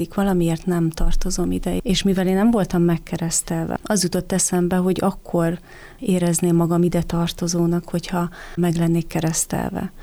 hiányzik, valamiért nem tartozom ide. És mivel én nem voltam megkeresztelve, az jutott eszembe, hogy akkor érezném magam ide tartozónak, hogyha meg lennék keresztelve.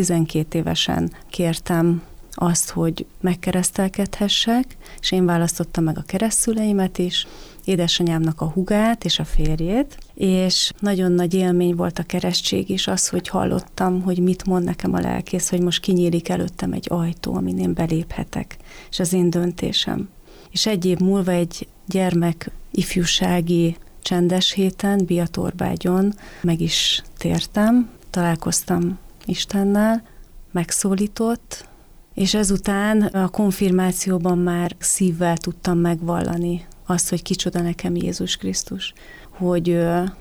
12 évesen kértem azt, hogy megkeresztelkedhessek, és én választottam meg a keresztszüleimet is, édesanyámnak a hugát és a férjét, és nagyon nagy élmény volt a keresztség is az, hogy hallottam, hogy mit mond nekem a lelkész, hogy most kinyílik előttem egy ajtó, amin én beléphetek, és az én döntésem. És egy év múlva egy gyermek ifjúsági csendes héten, Biatorbágyon meg is tértem, találkoztam Istennel, megszólított, és ezután a konfirmációban már szívvel tudtam megvallani azt, hogy kicsoda nekem Jézus Krisztus, hogy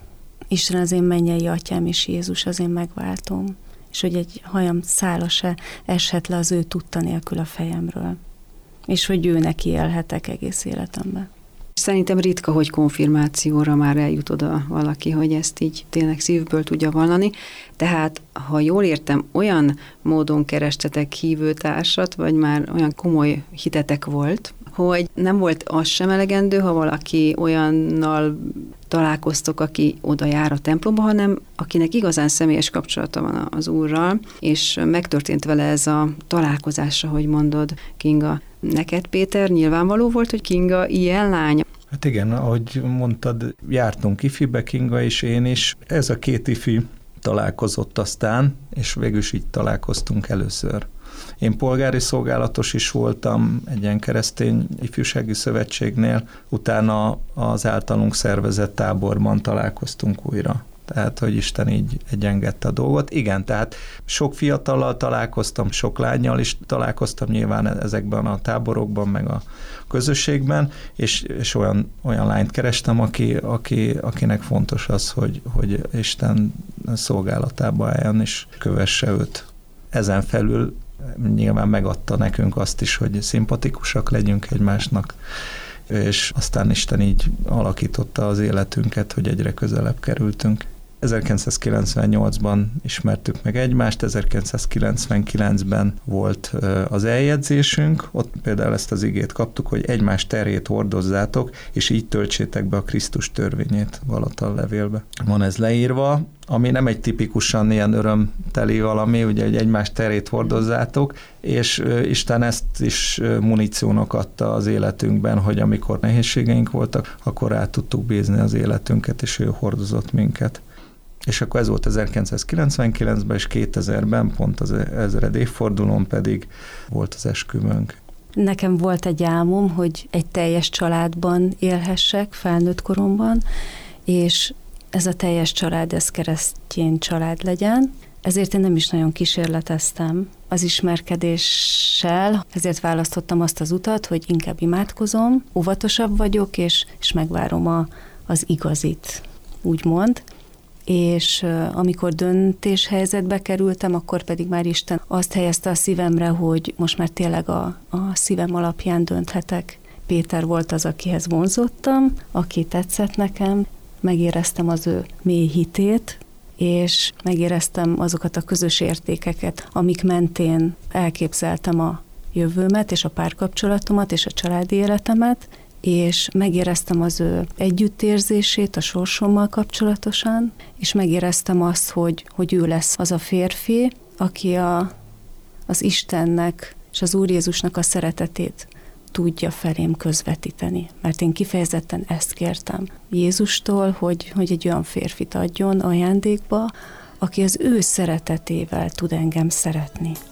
Isten az én mennyei atyám, és Jézus az én megváltom, és hogy egy hajam szála se eshet le az ő tudta nélkül a fejemről, és hogy ő neki élhetek egész életemben. Szerintem ritka, hogy konfirmációra már eljut oda valaki, hogy ezt így tényleg szívből tudja vallani. Tehát, ha jól értem, olyan módon kerestetek hívőtársat, vagy már olyan komoly hitetek volt, hogy nem volt az sem elegendő, ha valaki olyannal találkoztok, aki oda jár a templomba, hanem akinek igazán személyes kapcsolata van az Úrral, és megtörtént vele ez a találkozás, ahogy mondod, Kinga. Neked, Péter, nyilvánvaló volt, hogy Kinga ilyen lány? Hát igen, ahogy mondtad, jártunk ifibe, Kinga és én is. Ez a két ifi találkozott aztán, és végül is így találkoztunk először. Én polgári szolgálatos is voltam egy ilyen keresztény ifjúsági szövetségnél, utána az általunk szervezett táborban találkoztunk újra. Tehát, hogy Isten így egyengedte a dolgot. Igen, tehát sok fiatallal találkoztam, sok lánnyal is találkoztam nyilván ezekben a táborokban, meg a közösségben, és olyan lányt kerestem, akinek fontos az, hogy Isten szolgálatába álljon, és kövesse őt. Ezen felül nyilván megadta nekünk azt is, hogy szimpatikusak legyünk egymásnak, és aztán Isten így alakította az életünket, hogy egyre közelebb kerültünk. 1998-ban ismertük meg egymást, 1999-ben volt az eljegyzésünk, ott például ezt az igét kaptuk, hogy egymás terhét hordozzátok, és így töltsétek be a Krisztus törvényét Galatal levélbe. Van ez leírva, ami nem egy tipikusan ilyen örömteli valami, ugye, hogy egymás terhét hordozzátok, és Isten ezt is muníciónak adta az életünkben, hogy amikor nehézségeink voltak, akkor rá tudtuk bízni az életünket, és ő hordozott minket. És akkor ez volt 1999-ben, és 2000-ben, pont az 1000. évfordulón pedig volt az esküvőnk. Nekem volt egy álmom, hogy egy teljes családban élhessek felnőtt koromban, és ez a teljes család, ez keresztény család legyen. Ezért én nem is nagyon kísérleteztem az ismerkedéssel, ezért választottam azt az utat, hogy inkább imádkozom, óvatosabb vagyok, és megvárom az igazit, úgymond. És amikor döntéshelyzetbe kerültem, akkor pedig már Isten azt helyezte a szívemre, hogy most már tényleg a szívem alapján dönthetek. Péter volt az, akihez vonzottam, aki tetszett nekem, megéreztem az ő mély hitét, és megéreztem azokat a közös értékeket, amik mentén elképzeltem a jövőmet, és a párkapcsolatomat, és a családi életemet, és megéreztem az ő együttérzését a sorsommal kapcsolatosan, és megéreztem azt, hogy ő lesz az a férfi, aki az Istennek és az Úr Jézusnak a szeretetét tudja felém közvetíteni. Mert én kifejezetten ezt kértem Jézustól, hogy egy olyan férfit adjon ajándékba, aki az ő szeretetével tud engem szeretni.